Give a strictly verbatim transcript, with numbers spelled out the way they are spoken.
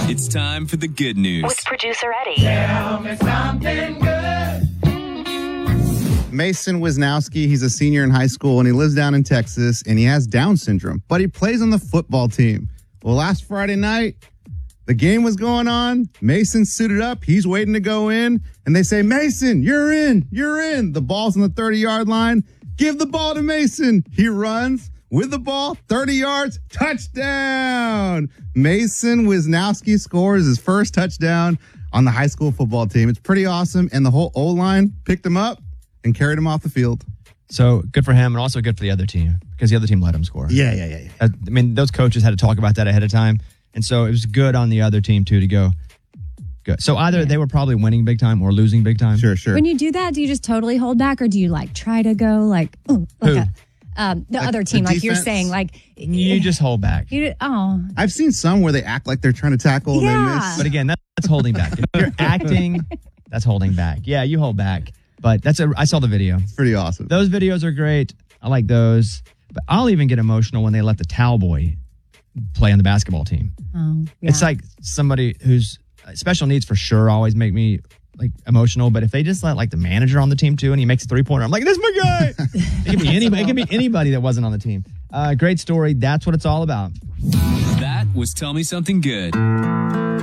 It's time for the good news. With producer Eddie. Tell me something good. Mason Wisnowski, he's a senior in high school, and he lives down in Texas, and he has Down syndrome, but he plays on the football team. Well, last Friday night, the game was going on. Mason suited up. He's waiting to go in, and they say, Mason, you're in. You're in. The ball's on the thirty-yard line. Give the ball to Mason. He runs with the ball, thirty yards, touchdown. Mason Wisnowski scores his first touchdown on the high school football team. It's pretty awesome, and the whole O-line picked him up and carried him off the field. So good for him, and also good for the other team because the other team let him score. Yeah, yeah, yeah. yeah. I, I mean, those coaches had to talk about that ahead of time, and so it was good on the other team too to go. Good. So either they were probably winning big time or losing big time. Sure, sure. When you do that, do you just totally hold back, or do you like try to go like, ooh, like Who? a, um, the Like other team, the like you're defense? saying, like You just hold back. you, oh, I've seen some where they act like they're trying to tackle and Yeah. they miss. But again, that, that's holding back. If you're acting, that's holding back. Yeah, you hold back. But that's a. I saw the video. It's pretty awesome. Those videos are great. I like those. But I'll even get emotional when they let the towel boy play on the basketball team. oh, yeah. It's like somebody who's special needs for sure always make me like emotional. But if they just let like the manager on the team too and he makes a three pointer, I'm like, this is my guy. It can be anybody. It can be anybody that wasn't on the team. Uh, great story. That's what it's all about. That was Tell Me Something Good.